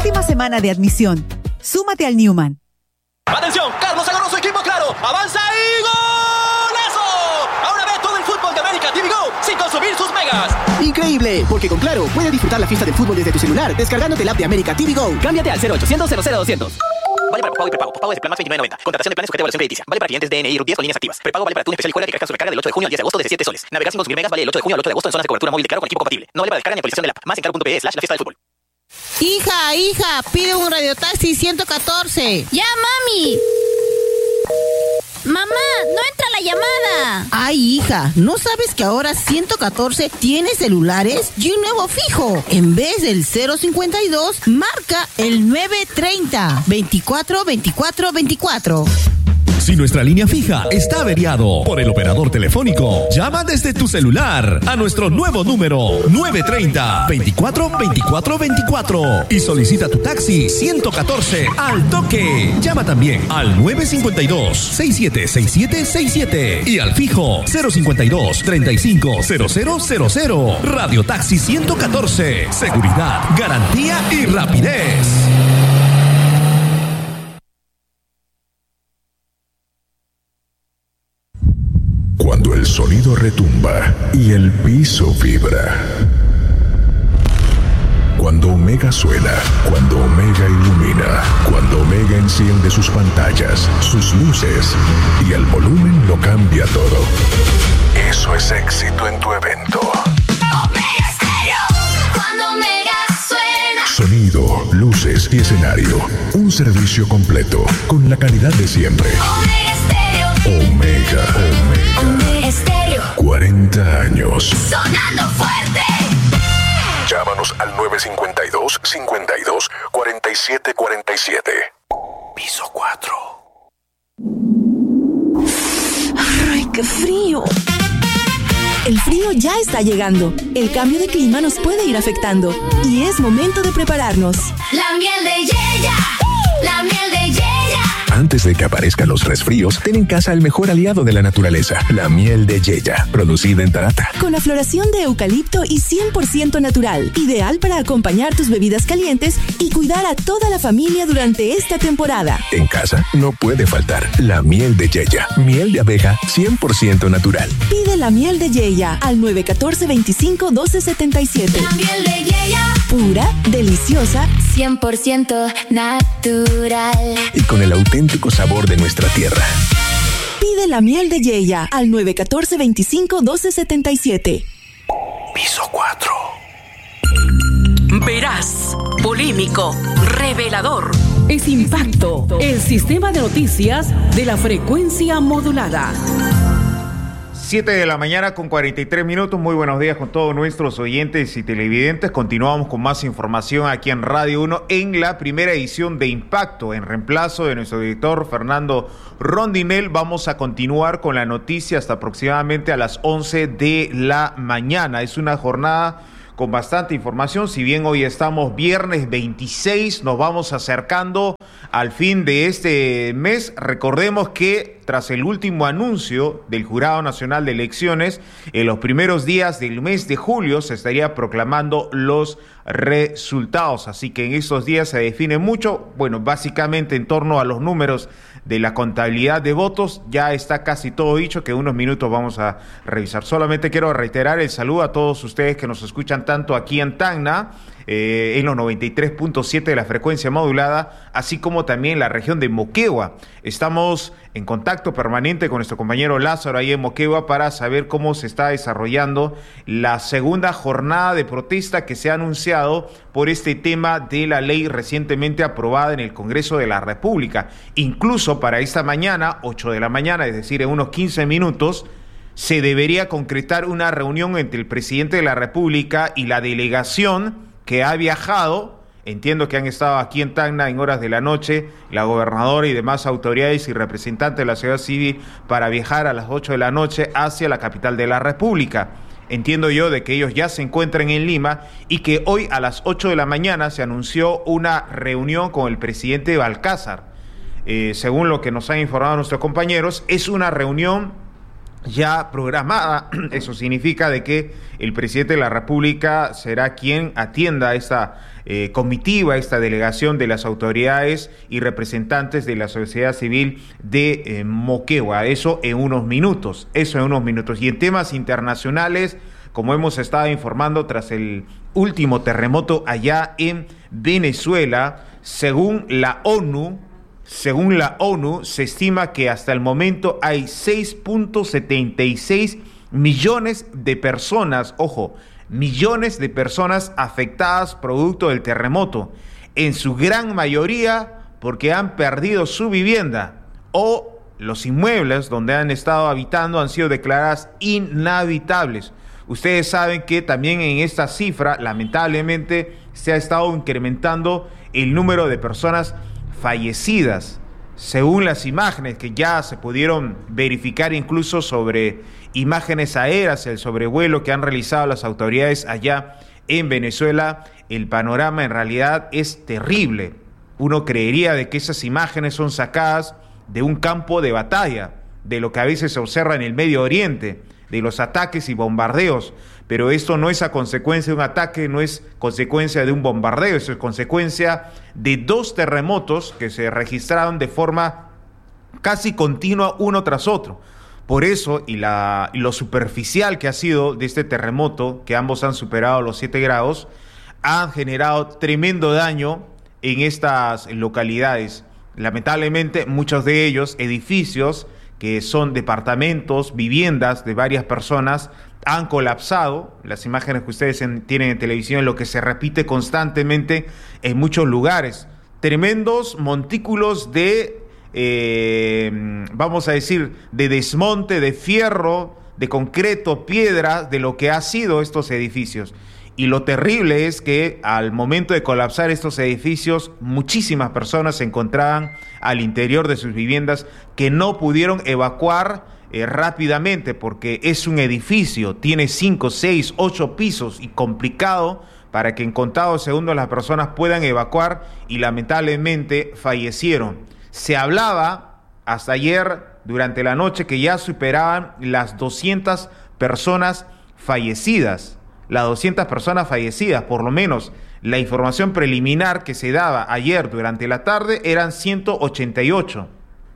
Última semana de admisión. Súmate al Newman. ¡Atención! Carlos agarró su equipo, claro. ¡Avanza y golazo! Ahora ve todo el fútbol de América TV Go sin consumir sus megas. ¡Increíble! Porque con Claro puedes disfrutar la fiesta del fútbol desde tu celular descargándote el app de América TV Go. Cámbiate al 0800 00200. Vale para pago y prepago. Pago desde plan más 29.90. Contratación de planes sujeta a evaluación crediticia. Vale para clientes DNI y RUT 10 con líneas activas. Prepago vale para tu especial y juega que recarga su recarga del 8 de junio al 10 de agosto de 17 soles. Navegar sin consumir megas vale del 8 de junio al 8 de agosto en zonas de cobertura móvil de Claro con equipo compatible. No vale para descarga ni actualización del app. Más en claro.pe/la fiesta del fútbol. Hija, pide un radiotaxi 114. ¡Ya, mami! Mamá, no entra la llamada. Ay, hija, ¿no sabes que ahora 114 tiene celulares y un nuevo fijo? En vez del 052, marca el 930 24 24 24. Si nuestra línea fija está averiado por el operador telefónico, llama desde tu celular a nuestro nuevo número 930 24 24 24 y solicita tu taxi 114 al toque. Llama también al 952 67 67 67 y al fijo 052 35 0000. Radio Taxi 114. Seguridad, garantía y rapidez. Cuando el sonido retumba y el piso vibra. Cuando Omega suena, cuando Omega ilumina, cuando Omega enciende sus pantallas, sus luces y el volumen lo cambia todo. Eso es éxito en tu evento. Omega Stereo. Cuando Omega suena. Sonido, luces y escenario. Un servicio completo con la calidad de siempre. Omega Stereo. Omega Stereo. 40 años. Sonando fuerte. Llámanos al 952 52 47 47. Piso 4. ¡Ay, qué frío! El frío ya está llegando. El cambio de clima nos puede ir afectando. Y es momento de prepararnos. La miel de Yeya. La miel de Yeya. Antes de que aparezcan los resfríos, ten en casa el mejor aliado de la naturaleza, la miel de Yeya, producida en Tarata. Con la floración de eucalipto y 100% natural, ideal para acompañar tus bebidas calientes y cuidar a toda la familia durante esta temporada. En casa no puede faltar la miel de Yeya, miel de abeja 100% natural. Pide la miel de Yeya al 914 25 12 77. La miel de Yeya. Pura, deliciosa, 100% natural. Y con el auténtico sabor de nuestra tierra. Pide la miel de Yeya al 914 25 12 77. Piso 4. Veraz, polémico, revelador. Es Impacto, el sistema de noticias de la frecuencia modulada. 7 de la mañana con 43 minutos. Muy buenos días con todos nuestros oyentes y televidentes. Continuamos con más información aquí en Radio 1 en la primera edición de Impacto. En reemplazo de nuestro director Fernando Rondinel, vamos a continuar con la noticia hasta aproximadamente a las 11 de la mañana. Es una jornada con bastante información. Si bien hoy estamos viernes 26, nos vamos acercando al fin de este mes. Recordemos que tras el último anuncio del Jurado Nacional de Elecciones, en los primeros días del mes de julio se estaría proclamando los resultados. Así que en estos días se define mucho, bueno, básicamente en torno a los números de la contabilidad de votos. Ya está casi todo dicho, que en unos minutos vamos a revisar. Solamente quiero reiterar el saludo a todos ustedes que nos escuchan tanto aquí en Tacna, en los 93.7 de la frecuencia modulada, así como también en la región de Moquegua. Estamos en contacto permanente con nuestro compañero Lázaro ahí en Moquegua para saber cómo se está desarrollando la segunda jornada de protesta que se ha anunciado por este tema de la ley recientemente aprobada en el Congreso de la República. Incluso para esta mañana, 8 de la mañana, es decir, en unos 15 minutos, se debería concretar una reunión entre el presidente de la República y la delegación que ha viajado. Entiendo que han estado aquí en Tacna en horas de la noche, la gobernadora y demás autoridades y representantes de la sociedad civil, para viajar a las 8 de la noche hacia la capital de la República. Entiendo yo de que ellos ya se encuentran en Lima y que hoy a las 8 de la mañana se anunció una reunión con el presidente Balcázar. Según lo que nos han informado nuestros compañeros, es una reunión ya programada. Eso significa de que el presidente de la República será quien atienda esta comitiva, esta delegación de las autoridades y representantes de la sociedad civil de Moquegua. Eso en unos minutos. Y en temas internacionales, como hemos estado informando tras el último terremoto allá en Venezuela, según la ONU, se estima que hasta el momento hay 6.76 millones de personas, millones de personas afectadas producto del terremoto, en su gran mayoría porque han perdido su vivienda o los inmuebles donde han estado habitando han sido declaradas inhabitables. Ustedes saben que también en esta cifra, lamentablemente, se ha estado incrementando el número de personas fallecidas, según las imágenes que ya se pudieron verificar incluso sobre imágenes aéreas, el sobrevuelo que han realizado las autoridades allá en Venezuela. El panorama en realidad es terrible. Uno creería de que esas imágenes son sacadas de un campo de batalla, de lo que a veces se observa en el Medio Oriente, de los ataques y bombardeos, pero esto no es a consecuencia de un ataque, no es consecuencia de un bombardeo, eso es consecuencia de 2 terremotos que se registraron de forma casi continua uno tras otro. Por eso, y lo superficial que ha sido de este terremoto, que ambos han superado los 7 grados, han generado tremendo daño en estas localidades. Lamentablemente, muchos de ellos, edificios que son departamentos, viviendas de varias personas, han colapsado. Las imágenes que ustedes tienen en televisión, lo que se repite constantemente en muchos lugares. Tremendos montículos de, vamos a decir, de desmonte, de fierro, de concreto, piedra, de lo que ha sido estos edificios. Y lo terrible es que al momento de colapsar estos edificios, muchísimas personas se encontraban al interior de sus viviendas que no pudieron evacuar rápidamente, porque es un edificio, tiene 5, 6, 8 pisos y complicado para que en contados segundos las personas puedan evacuar, y lamentablemente fallecieron. Se hablaba hasta ayer durante la noche que ya superaban las 200 personas fallecidas. Las 200 personas fallecidas, por lo menos la información preliminar que se daba ayer durante la tarde eran 188,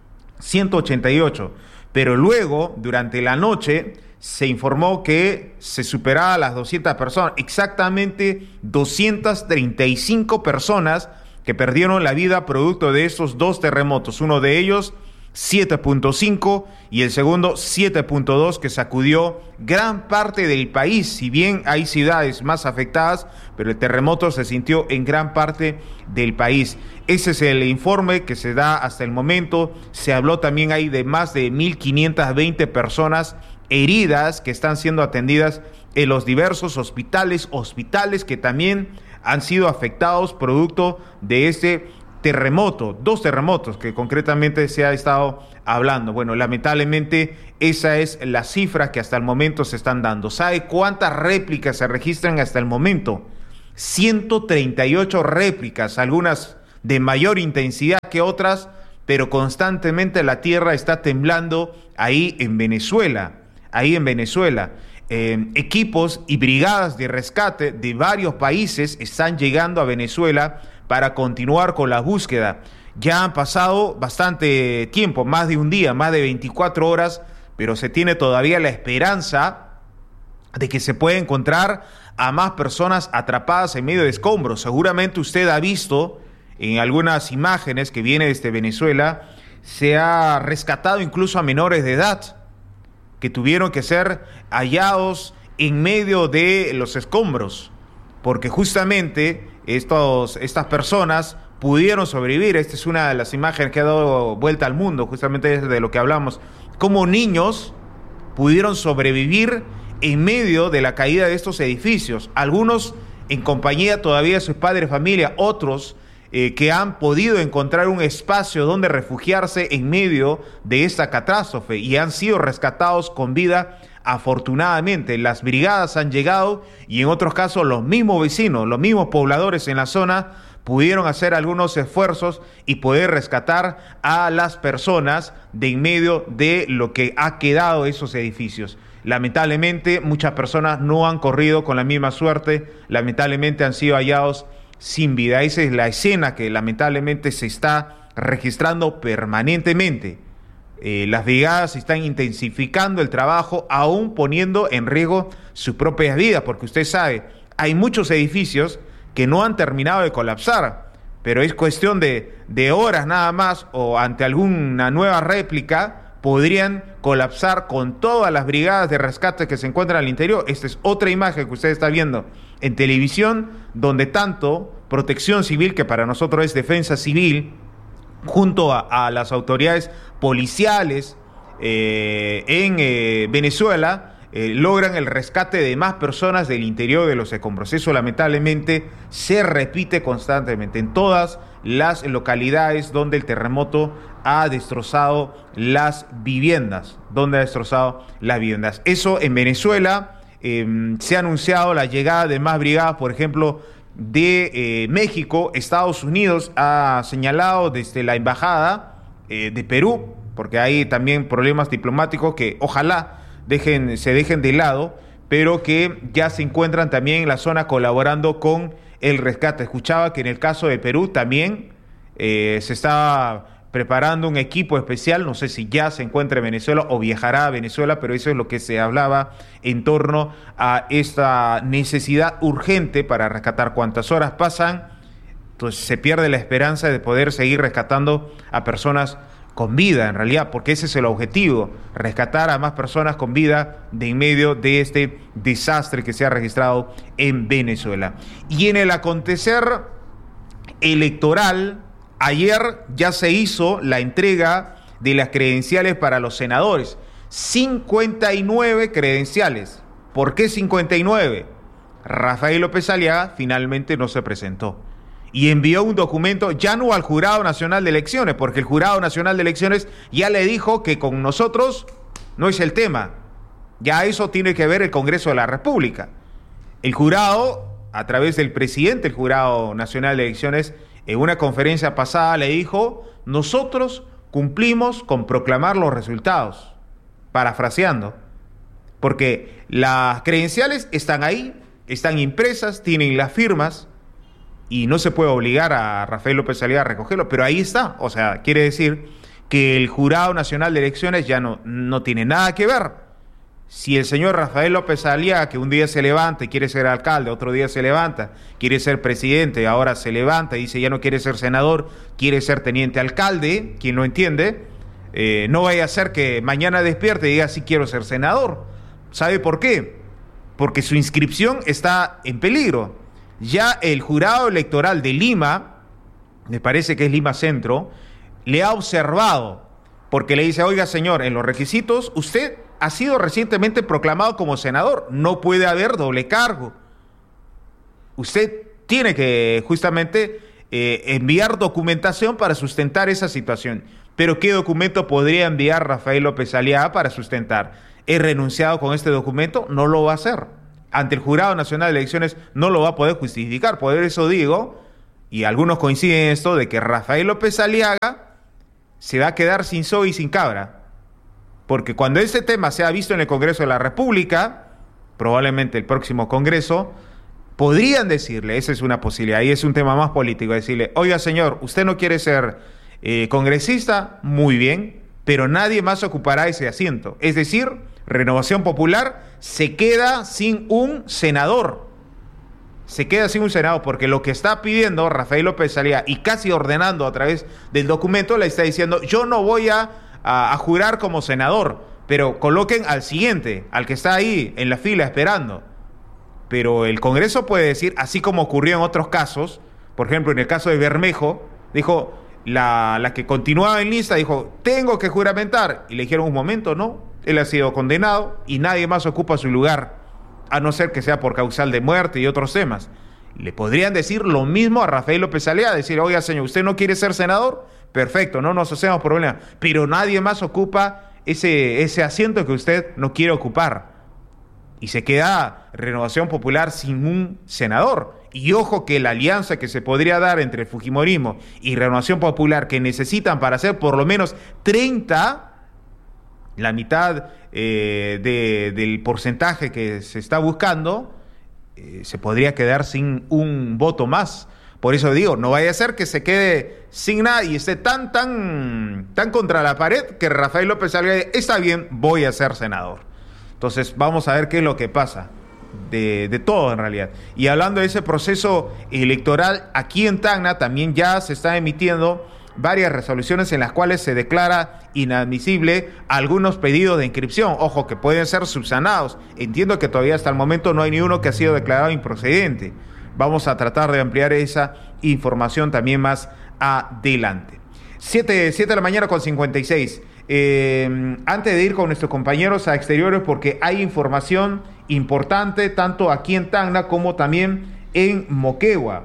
pero luego durante la noche se informó que se superaba las 200 personas, exactamente 235 personas que perdieron la vida producto de esos 2 terremotos, uno de ellos 7.5 y el segundo 7.2, que sacudió gran parte del país. Si bien hay ciudades más afectadas, pero el terremoto se sintió en gran parte del país. Ese es el informe que se da hasta el momento. Se habló también ahí de más de 1.520 personas heridas que están siendo atendidas en los diversos hospitales que también han sido afectados producto de este terremoto, 2 terremotos que concretamente se ha estado hablando. Bueno, lamentablemente esa es la cifra que hasta el momento se están dando. ¿Sabe cuántas réplicas se registran hasta el momento? 138 réplicas, algunas de mayor intensidad que otras, pero constantemente la tierra está temblando ahí en Venezuela. Equipos y brigadas de rescate de varios países están llegando a Venezuela para continuar con la búsqueda. Ya han pasado bastante tiempo, más de un día, más de 24 horas, pero se tiene todavía la esperanza de que se pueda encontrar a más personas atrapadas en medio de escombros. Seguramente usted ha visto en algunas imágenes que viene desde Venezuela, se ha rescatado incluso a menores de edad que tuvieron que ser hallados en medio de los escombros, porque justamente estas personas pudieron sobrevivir. Esta es una de las imágenes que ha dado vuelta al mundo, justamente de lo que hablamos, cómo niños pudieron sobrevivir en medio de la caída de estos edificios, algunos en compañía todavía de sus padres, familia, otros que han podido encontrar un espacio donde refugiarse en medio de esta catástrofe y han sido rescatados con vida. Afortunadamente, las brigadas han llegado y en otros casos los mismos vecinos, los mismos pobladores en la zona pudieron hacer algunos esfuerzos y poder rescatar a las personas de en medio de lo que ha quedado esos edificios. Lamentablemente, muchas personas no han corrido con la misma suerte, lamentablemente han sido hallados sin vida. Esa es la escena que lamentablemente se está registrando permanentemente. Las brigadas están intensificando el trabajo, aún poniendo en riesgo sus propias vidas, porque usted sabe, hay muchos edificios que no han terminado de colapsar, pero es cuestión de horas nada más, o ante alguna nueva réplica, podrían colapsar con todas las brigadas de rescate que se encuentran al interior. Esta es otra imagen que usted está viendo en televisión, donde tanto Protección Civil, que para nosotros es Defensa Civil, junto a las autoridades policiales en Venezuela, logran el rescate de más personas del interior de los escombros. Eso lamentablemente se repite constantemente en todas las localidades donde el terremoto ha destrozado las viviendas, Eso en Venezuela. Se ha anunciado la llegada de más brigadas, por ejemplo, de México. Estados Unidos ha señalado desde la embajada de Perú, porque hay también problemas diplomáticos que ojalá se dejen de lado, pero que ya se encuentran también en la zona colaborando con el rescate. Escuchaba que en el caso de Perú también se estaba preparando un equipo especial, no sé si ya se encuentra en Venezuela o viajará a Venezuela, pero eso es lo que se hablaba en torno a esta necesidad urgente para rescatar. Cuantas horas pasan, entonces se pierde la esperanza de poder seguir rescatando a personas con vida, en realidad, porque ese es el objetivo, rescatar a más personas con vida de en medio de este desastre que se ha registrado en Venezuela. Y en el acontecer electoral, ayer ya se hizo la entrega de las credenciales para los senadores. 59 credenciales. ¿Por qué 59? Rafael López Aliaga finalmente no se presentó y envió un documento ya no al Jurado Nacional de Elecciones, porque el Jurado Nacional de Elecciones ya le dijo que con nosotros no es el tema. Ya eso tiene que ver el Congreso de la República. El jurado, a través del presidente del Jurado Nacional de Elecciones, en una conferencia pasada le dijo: nosotros cumplimos con proclamar los resultados, parafraseando, porque las credenciales están ahí, están impresas, tienen las firmas, y no se puede obligar a Rafael López Aliaga a recogerlo, pero ahí está. O sea, quiere decir que el Jurado Nacional de Elecciones ya no tiene nada que ver. Si el señor Rafael López Aliaga, que un día se levanta y quiere ser alcalde, otro día se levanta, quiere ser presidente, ahora se levanta y dice ya no quiere ser senador, quiere ser teniente alcalde, quien lo entiende, no vaya a ser que mañana despierte y diga sí quiero ser senador. ¿Sabe por qué? Porque su inscripción está en peligro. Ya el jurado electoral de Lima, me parece que es Lima Centro, le ha observado, porque le dice: oiga señor, en los requisitos usted ha sido recientemente proclamado como senador, no puede haber doble cargo. Usted tiene que justamente enviar documentación para sustentar esa situación. Pero ¿qué documento podría enviar Rafael López Aliaga para sustentar? ¿He renunciado con este documento? No lo va a hacer. Ante el Jurado Nacional de Elecciones no lo va a poder justificar. Por eso digo, y algunos coinciden en esto, de que Rafael López Aliaga se va a quedar sin soga y sin cabra. Porque cuando este tema sea visto en el Congreso de la República, probablemente el próximo Congreso, podrían decirle, esa es una posibilidad, y es un tema más político, decirle: oiga señor, usted no quiere ser congresista, muy bien, pero nadie más ocupará ese asiento. Es decir, Renovación Popular se queda sin un senador. Se queda sin un senador, porque lo que está pidiendo Rafael López Aliaga y casi ordenando a través del documento, le está diciendo: yo no voy a jurar como senador, pero coloquen al siguiente, al que está ahí en la fila esperando. Pero el Congreso puede decir, así como ocurrió en otros casos, por ejemplo en el caso de Bermejo, dijo, la que continuaba en lista dijo: tengo que juramentar, y le dijeron: un momento, no, él ha sido condenado y nadie más ocupa su lugar, a no ser que sea por causal de muerte y otros temas. Le podrían decir lo mismo a Rafael López Aliaga, decir: oiga señor, ¿usted no quiere ser senador? Perfecto, no nos hacemos problema, pero nadie más ocupa ese asiento que usted no quiere ocupar. y se queda Renovación Popular sin un senador. Y ojo que la alianza que se podría dar entre el Fujimorismo y Renovación Popular, que necesitan para hacer por lo menos 30, la mitad del porcentaje que se está buscando, se podría quedar sin un voto más. Por eso digo, no vaya a ser que se quede sin nada y esté tan contra la pared que Rafael López salga y diga, está bien, voy a ser senador. Entonces vamos a ver qué es lo que pasa de todo en realidad. Y hablando de ese proceso electoral, aquí en Tacna también ya se están emitiendo varias resoluciones en las cuales se declara inadmisible algunos pedidos de inscripción. Ojo, que pueden ser subsanados. Entiendo que todavía hasta el momento no hay ni uno que ha sido declarado improcedente. Vamos a tratar de ampliar esa información también más adelante. 7 de la mañana con 56. Antes de ir con nuestros compañeros a exteriores, porque hay información importante tanto aquí en Tacna como también en Moquegua.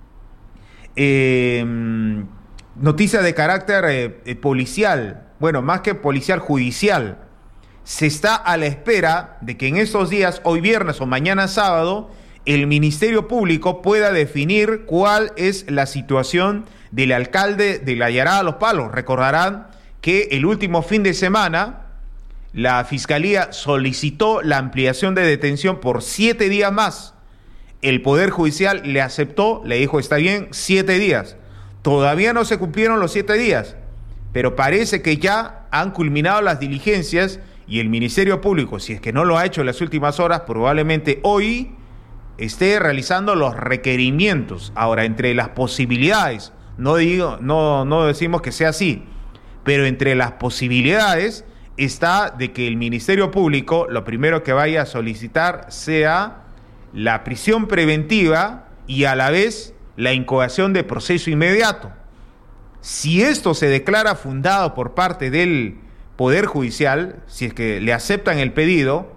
Noticia de carácter policial, bueno, más que policial, judicial. Se está a la espera de que en estos días, hoy viernes o mañana sábado, el Ministerio Público pueda definir cuál es la situación del alcalde de la Yarada Los Palos. Recordarán que el último fin de semana la Fiscalía solicitó la ampliación de detención por 7 días más. El Poder Judicial le aceptó, le dijo, está bien, 7 días. Todavía no se cumplieron los 7 días, pero parece que ya han culminado las diligencias y el Ministerio Público, si es que no lo ha hecho en las últimas horas, probablemente hoy esté realizando los requerimientos. Ahora, entre las posibilidades, no decimos que sea así, pero entre las posibilidades está de que el Ministerio Público lo primero que vaya a solicitar sea la prisión preventiva y a la vez la incoación de proceso inmediato. Si esto se declara fundado por parte del Poder Judicial, si es que le aceptan el pedido,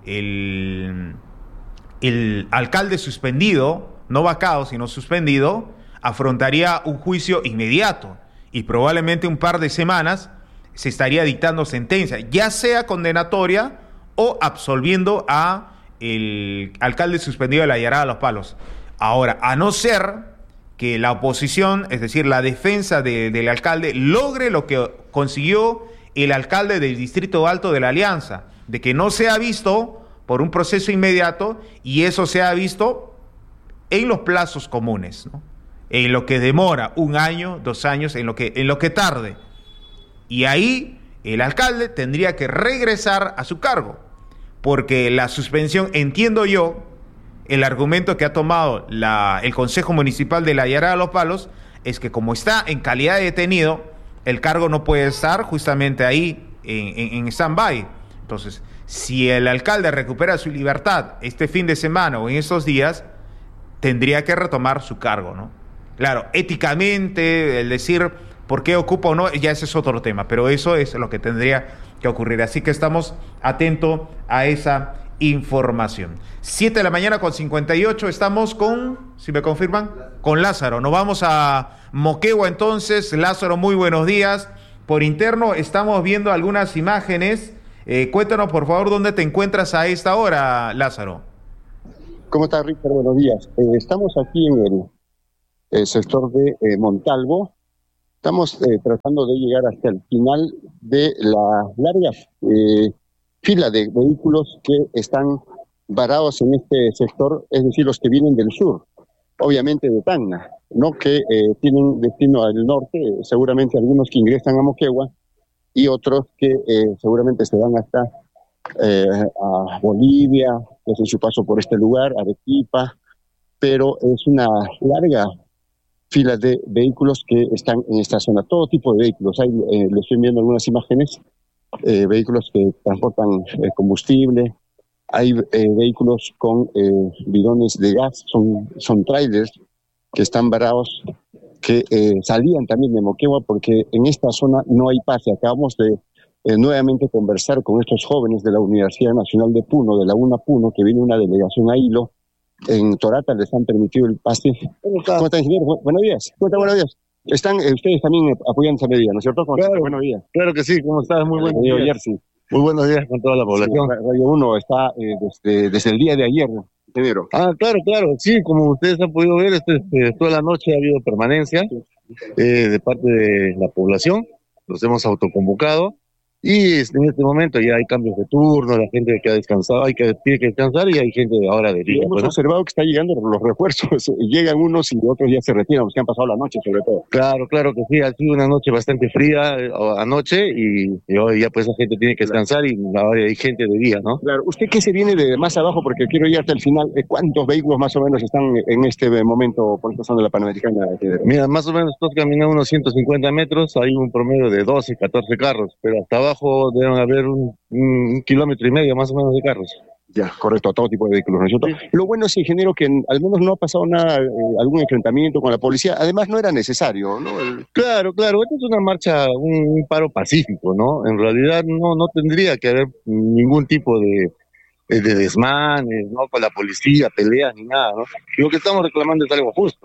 el alcalde suspendido, no vacado, sino suspendido, afrontaría un juicio inmediato y probablemente un par de semanas se estaría dictando sentencia, ya sea condenatoria o absolviendo a el alcalde suspendido de la Yarada Los Palos. Ahora, a no ser que la oposición, es decir, la defensa del alcalde, logre lo que consiguió el alcalde del Distrito Alto de la Alianza, de que no sea visto por un proceso inmediato y eso se ha visto en los plazos comunes, ¿no? En lo que demora 1 año, 2 años, en lo que tarde. Y ahí el alcalde tendría que regresar a su cargo, porque la suspensión, entiendo yo, el argumento que ha tomado el Consejo Municipal de la Yarada de Los Palos es que como está en calidad de detenido, el cargo no puede estar justamente ahí en stand-by. Entonces, si el alcalde recupera su libertad este fin de semana o en estos días, tendría que retomar su cargo, ¿no? Claro, éticamente, el decir por qué ocupa o no, ya ese es otro tema, pero eso es lo que tendría que ocurrir. Así que estamos atentos a esa información. 7 de la mañana con 58, estamos con, si me confirman, con Lázaro. Nos vamos a Moquegua entonces. Lázaro, muy buenos días. Por interno estamos viendo algunas imágenes. Cuéntanos, por favor, dónde te encuentras a esta hora, Lázaro. ¿Cómo estás, Richard? Buenos días. Estamos aquí en el sector de Montalvo. Estamos tratando de llegar hasta el final de la larga fila de vehículos que están varados en este sector, es decir, los que vienen del sur, obviamente de Tacna, no que tienen destino al norte, seguramente algunos que ingresan a Moquegua y otros que seguramente se van hasta a Bolivia, desde su paso por este lugar, Arequipa, pero es una larga fila de vehículos que están en esta zona, todo tipo de vehículos. Hay, les estoy viendo algunas imágenes, vehículos que transportan combustible, hay vehículos con bidones de gas, son trailers que están varados, que salían también de Moquegua porque en esta zona no hay pase. Acabamos de nuevamente conversar con estos jóvenes de la Universidad Nacional de Puno, de la UNA Puno, que viene una delegación a Hilo. En Torata les han permitido el pase. ¿Cómo está, ingeniero? Buenos días. Buenos días. Están ustedes también apoyando esa medida, ¿no es cierto? Claro, buenos días. Claro que sí, ¿cómo estás? Muy buen día. Jersey. Muy buenos días con toda la población. Sí, Radio 1 está desde el día de ayer, ingeniero. Claro, sí, como ustedes han podido ver, toda la noche ha habido permanencia de parte de la población, los hemos autoconvocado y en este momento ya hay cambios de turno, la gente que ha descansado, tiene que descansar y hay gente ahora de día. Hemos observado que están llegando los refuerzos, llegan unos y otros ya se retiran, los que han pasado la noche sobre todo. Claro que sí, ha sido una noche bastante fría anoche y hoy ya pues la gente tiene que descansar y ahora hay gente de día, ¿no? Claro, ¿usted qué se viene de más abajo? Porque quiero ir hasta el final. ¿Cuántos vehículos más o menos están en este momento por esta zona de la Panamericana? Mira, más o menos todos caminan unos 150 metros, hay un promedio de 12, 14 carros, pero hasta abajo deben haber un kilómetro y medio más o menos de carros. Ya, correcto, a todo tipo de vehículos, ¿no es cierto? Sí. Lo bueno es, ingeniero, que al menos no ha pasado nada, algún enfrentamiento con la policía. Además, no era necesario, ¿no? Claro, esta es una marcha, un paro pacífico, ¿no? En realidad no tendría que haber ningún tipo de desmanes, ¿no? Con la policía, peleas ni nada, ¿no? Lo que estamos reclamando es algo justo.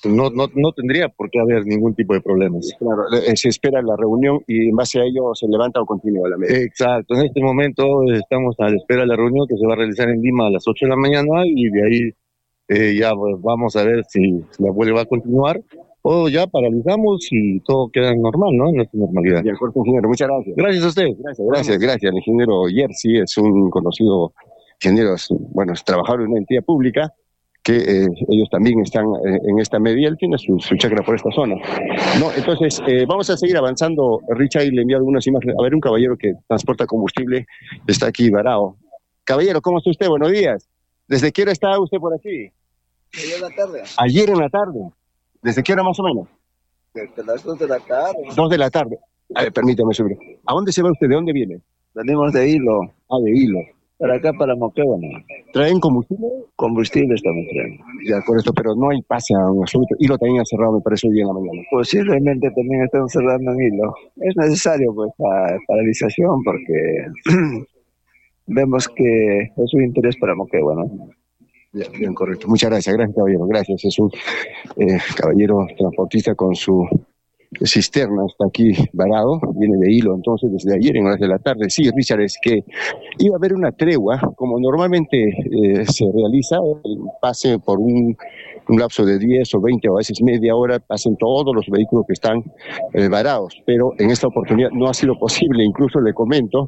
No tendría por qué haber ningún tipo de problemas. Claro, se espera la reunión y en base a ello se levanta o continúa la medida. Exacto, en este momento estamos a la espera de la reunión que se va a realizar en Lima a las 8 de la mañana y de ahí ya pues, vamos a ver si la huelga va a continuar o ya paralizamos y todo queda normal, ¿no? En nuestra normalidad. De acuerdo, ingeniero, muchas gracias. Gracias a usted. Gracias. El ingeniero Jersey es un conocido ingeniero, bueno, es trabajador en una entidad pública, que ellos también están en esta medida, él tiene su chacra por esta zona. No, entonces, vamos a seguir avanzando. Richard le envió algunas imágenes. A ver, un caballero que transporta combustible está aquí varado. Caballero, ¿cómo está usted? Buenos días. ¿Desde qué hora está usted por aquí? Ayer en la tarde. Ayer en la tarde. ¿Desde qué hora más o menos? Desde las 2 de la tarde. 2 de la tarde. A ver, permítame subir. ¿A dónde se va usted? ¿De dónde viene? Venimos de Hilo. De Hilo. Para acá, para Moquegua. ¿Traen combustible? Combustible estamos trayendo. Ya, por esto, pero no hay pase en absoluto. Hilo también ha cerrado, me parece, hoy en la mañana. Posiblemente también están cerrando en Hilo. Es necesario, pues, la paralización porque vemos que es un interés para Moquegua, ¿no? Bien, correcto. Muchas gracias. Gracias, caballero. Gracias. Es un caballero transportista con su cisterna, está aquí varado, viene de Hilo, entonces desde ayer en horas de la tarde. Sí, Richard, es que iba a haber una tregua, como normalmente se realiza, el pase por un lapso de 10 o 20 o a veces media hora, pasen todos los vehículos que están varados, pero en esta oportunidad no ha sido posible. Incluso le comento,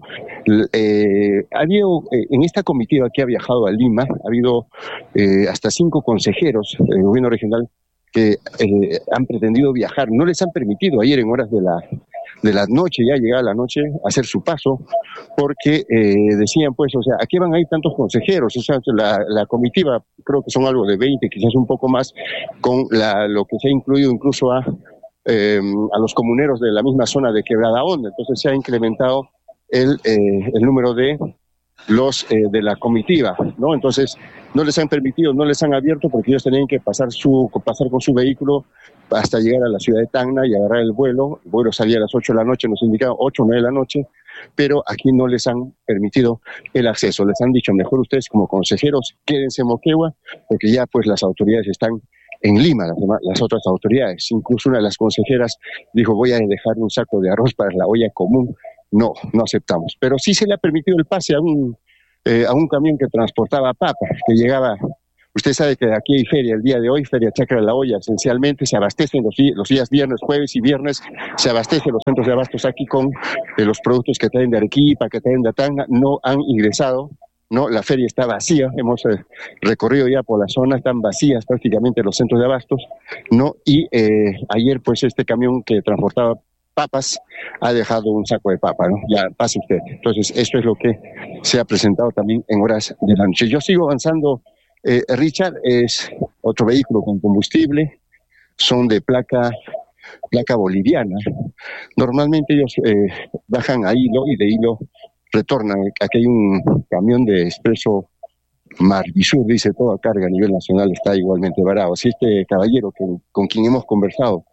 ha habido, en esta comitiva que ha viajado a Lima, ha habido hasta 5 consejeros del gobierno regional que han pretendido viajar, no les han permitido ayer en horas de la noche, ya llegada la noche, hacer su paso, porque decían, pues, o sea, ¿a qué van a ir tantos consejeros? O sea, la comitiva, creo que son algo de 20, quizás un poco más, con lo que se ha incluido incluso a los comuneros de la misma zona de Quebrada Honda. Entonces se ha incrementado el número de los de la comitiva, ¿no? Entonces no les han permitido, no les han abierto porque ellos tenían que pasar con su vehículo hasta llegar a la ciudad de Tacna y agarrar el vuelo. El vuelo salía a las 8 de la noche, nos indicaban 8 o 9 de la noche, pero aquí no les han permitido el acceso. Les han dicho, mejor ustedes como consejeros quédense en Moquegua, porque ya pues las autoridades están en Lima, las otras autoridades. Incluso una de las consejeras dijo, voy a dejar un saco de arroz para la olla común. No aceptamos. Pero sí se le ha permitido el pase a un camión que transportaba papas, que llegaba. Usted sabe que aquí hay feria el día de hoy, Feria Chacra de la Olla, esencialmente se abastecen los días viernes, jueves y viernes, se abastecen los centros de abastos aquí con los productos que traen de Arequipa, que traen de Tacna, no han ingresado, ¿no? La feria está vacía, hemos recorrido ya por la zona, están vacías prácticamente los centros de abastos, ¿no? Y ayer pues este camión que transportaba papas ha dejado un saco de papa, ¿no? Ya pase usted. Entonces esto es lo que se ha presentado también en horas de la noche. Yo sigo avanzando. Richard, es otro vehículo con combustible, son de placa boliviana. Normalmente ellos bajan a Hilo y de Hilo retornan. Aquí hay un camión de Expreso Marvisur, dice, toda carga a nivel nacional está igualmente varado. Así este caballero con quien hemos conversado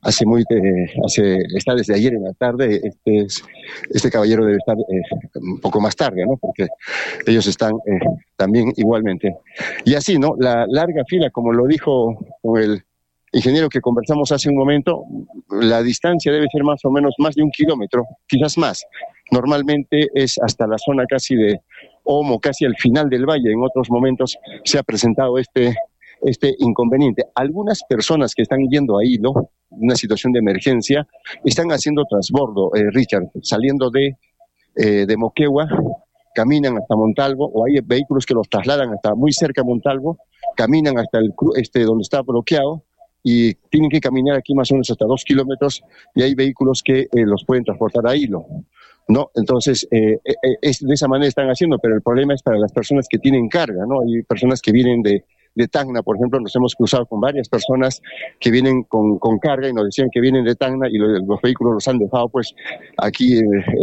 está desde ayer en la tarde, este caballero debe estar un poco más tarde, ¿no? Porque ellos están también igualmente. Y así, ¿no? La larga fila, como lo dijo con el ingeniero que conversamos hace un momento, la distancia debe ser más o menos más de 1 kilómetro, quizás más, Normalmente es hasta la zona casi de Omo, casi al final del valle. En otros momentos se ha presentado este inconveniente. Algunas personas que están yendo a Hilo, una situación de emergencia, están haciendo transbordo, Richard, saliendo de Moquegua, caminan hasta Montalvo, o hay vehículos que los trasladan hasta muy cerca de Montalvo, caminan hasta donde está bloqueado, y tienen que caminar aquí más o menos hasta 2 kilómetros, y hay vehículos que los pueden transportar a Hilo, ¿no? Entonces, de esa manera están haciendo, pero el problema es para las personas que tienen carga, ¿no? Hay personas que vienen de Tacna, por ejemplo, nos hemos cruzado con varias personas que vienen con carga y nos decían que vienen de Tacna y los vehículos los han dejado pues aquí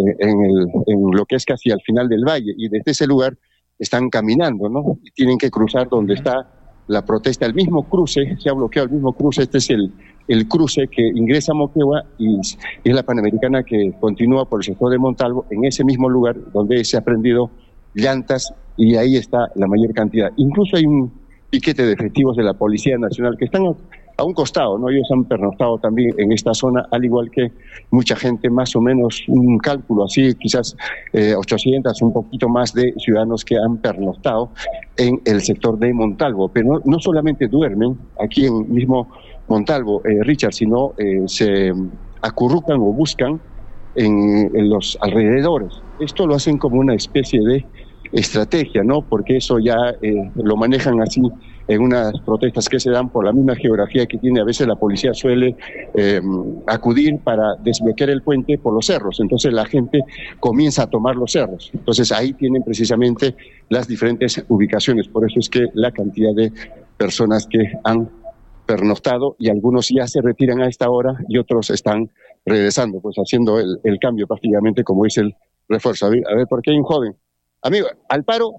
en lo que es casi al final del valle, y desde ese lugar están caminando, ¿no? Y tienen que cruzar donde está la protesta. El mismo cruce, se ha bloqueado el mismo cruce. Este es el cruce que ingresa a Moquegua y es la Panamericana que continúa por el sector de Montalvo, en ese mismo lugar donde se ha prendido llantas, y ahí está la mayor cantidad. Incluso hay un piquete de efectivos de la Policía Nacional que están a un costado, ¿no? Ellos han pernoctado también en esta zona, al igual que mucha gente, más o menos un cálculo así, quizás 800, un poquito más de ciudadanos que han pernoctado en el sector de Montalvo. Pero no solamente duermen aquí en mismo Montalvo, Richard, sino se acurrucan o buscan en los alrededores. Esto lo hacen como una especie de estrategia, ¿no? Porque eso ya lo manejan así en unas protestas que se dan por la misma geografía que tiene. A veces la policía suele acudir para desbloquear el puente por los cerros, entonces la gente comienza a tomar los cerros. Entonces ahí tienen precisamente las diferentes ubicaciones. Por eso es que la cantidad de personas que han pernoctado, y algunos ya se retiran a esta hora y otros están regresando, pues haciendo el cambio prácticamente, como dice el refuerzo. A ver, ¿por qué hay un joven? Amigo, ¿al paro?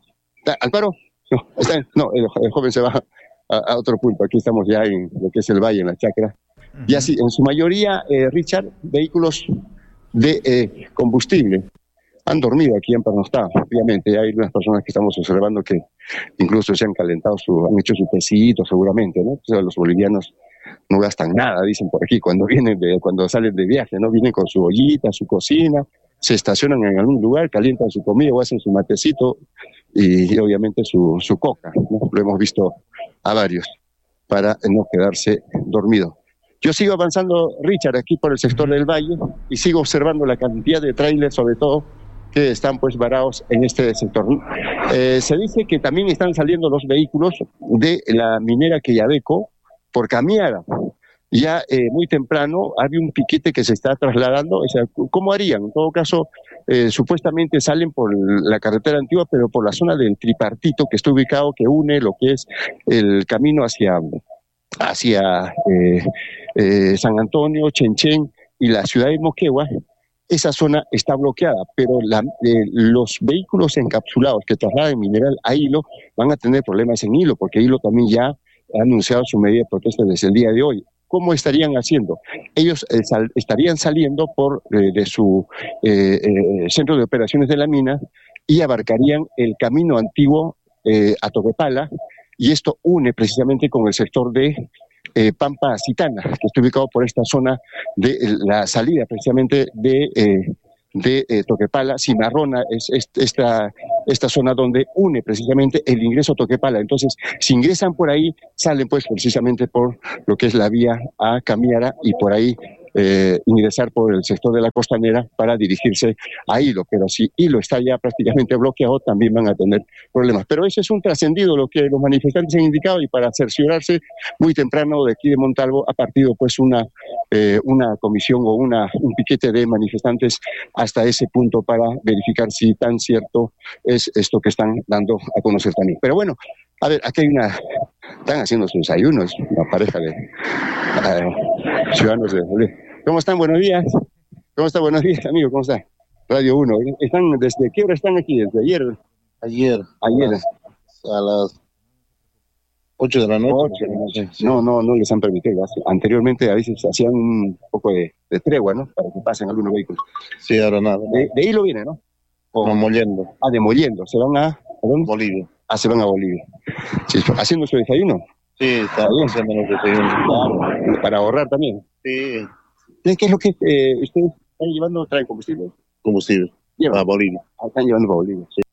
No, el joven se va a otro punto. Aquí estamos ya en lo que es el valle, en la chacra. Y así, en su mayoría, Richard, vehículos de combustible. Han dormido aquí, han pernoctado. Obviamente, hay unas personas que estamos observando que incluso se han calentado, han hecho su tecito seguramente, ¿no? O sea, los bolivianos no gastan nada, dicen por aquí, cuando salen de viaje, ¿no? Vienen con su ollita, su cocina, se estacionan en algún lugar, calientan su comida o hacen su matecito y obviamente su coca, ¿no? Lo hemos visto a varios, para no quedarse dormido. Yo sigo avanzando, Richard, aquí por el sector del valle, y sigo observando la cantidad de trailers, sobre todo, que están pues varados en este sector. Se dice que también están saliendo los vehículos de la minera Quellaveco por Camiara. Ya muy temprano había un piquete que se está trasladando. O sea, ¿cómo harían? En todo caso, supuestamente salen por la carretera antigua, pero por la zona del tripartito que está ubicado, que une lo que es el camino hacia San Antonio, Chenchen y la ciudad de Moquegua. Esa zona está bloqueada, pero los vehículos encapsulados que trasladan mineral a Hilo van a tener problemas en Hilo, porque Hilo también ya ha anunciado su medida de protesta desde el día de hoy. ¿Cómo estarían haciendo? Ellos estarían saliendo de su centro de operaciones de la mina y abarcarían el camino antiguo a Toquepala, y esto une precisamente con el sector de Pampa Citana, que está ubicado por esta zona de la salida precisamente de Toquepala. Cimarrona es esta zona donde une precisamente el ingreso a Toquepala. Entonces, si ingresan por ahí, salen pues precisamente por lo que es la vía a Camiara, y por ahí ingresar por el sector de la costanera para dirigirse a Hilo. Pero si Hilo está ya prácticamente bloqueado, también van a tener problemas. Pero eso es un trascendido lo que los manifestantes han indicado, y para cerciorarse, muy temprano de aquí de Montalvo ha partido pues una comisión o un piquete de manifestantes hasta ese punto para verificar si tan cierto es esto que están dando a conocer también. Pero bueno, a ver, aquí están haciendo sus desayunos, una pareja de ciudadanos de... ¿Cómo están? Buenos días. ¿Cómo está? Buenos días, amigo. ¿Cómo está? Radio 1. ¿Desde qué hora están aquí? ¿Desde ayer? Ayer. A las 8 de la noche. No les han permitido. Anteriormente a veces hacían un poco de tregua, ¿no? Para que pasen algunos vehículos. Sí, ahora nada. De Hilo viene, ¿no? No, Mollendo. De Mollendo. ¿Se van a dónde? Bolivia. Se van a Bolivia. Sí, ¿haciendo su desayuno? Sí, está haciendo los desayunos. Claro, para ahorrar también. Sí. ¿Qué es lo que ustedes están llevando? ¿Traen combustible? Combustible. A Bolivia. Están llevando a Bolivia, sí.